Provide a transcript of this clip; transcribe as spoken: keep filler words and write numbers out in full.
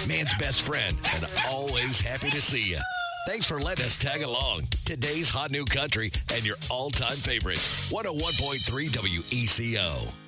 man's best friend, and always happy to see you. Thanks for letting us tag along. Today's hot new country and your all-time favorite, one oh one point three W E C O.